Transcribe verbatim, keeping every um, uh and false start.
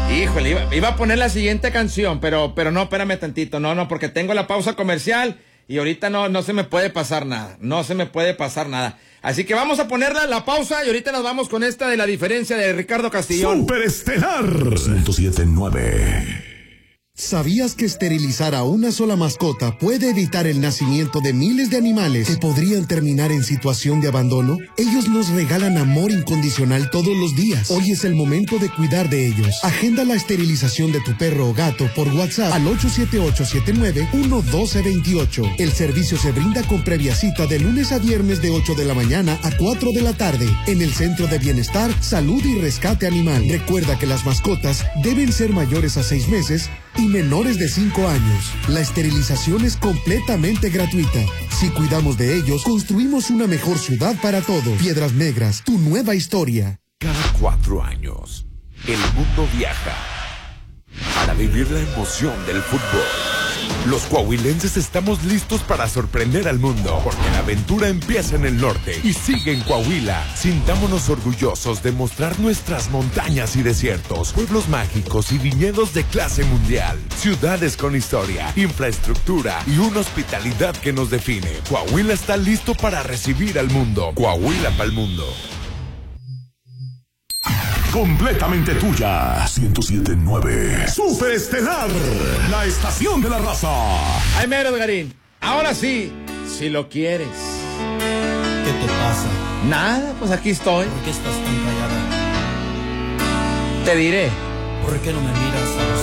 Híjole, iba, iba a poner la siguiente canción, pero, pero no, espérame tantito, no, no, porque tengo la pausa comercial y ahorita no, no se me puede pasar nada, no se me puede pasar nada. Así que vamos a ponerla la pausa y ahorita nos vamos con esta de la diferencia de Ricardo Castillón. Superestelar ciento siete punto nueve. ¿Sabías que esterilizar a una sola mascota puede evitar el nacimiento de miles de animales que podrían terminar en situación de abandono? Ellos nos regalan amor incondicional todos los días. Hoy es el momento de cuidar de ellos. Agenda la esterilización de tu perro o gato por WhatsApp al ocho siete ocho siete nueve uno uno dos dos ocho. El servicio se brinda con previa cita de lunes a viernes de ocho de la mañana a cuatro de la tarde en el Centro de Bienestar, Salud y Rescate Animal. Recuerda que las mascotas deben ser mayores a seis meses y menores de cinco años. La esterilización es completamente gratuita. Si cuidamos de ellos, construimos una mejor ciudad para todos. Piedras Negras, tu nueva historia. Cada cuatro años, el mundo viaja para vivir la emoción del fútbol. Los coahuilenses estamos listos para sorprender al mundo, porque la aventura empieza en el norte y sigue en Coahuila. Sintámonos orgullosos de mostrar nuestras montañas y desiertos, pueblos mágicos y viñedos de clase mundial, ciudades con historia, infraestructura y una hospitalidad que nos define. Coahuila está listo para recibir al mundo. Coahuila para el mundo. Completamente tuya. ciento siete punto nueve. Superestelar, la estación de la raza. Ay, mero, Edgarín. Ahora sí, si lo quieres. ¿Qué te pasa? Nada, pues aquí estoy. ¿Por qué estás tan callada? Te diré. ¿Por qué no me miras a los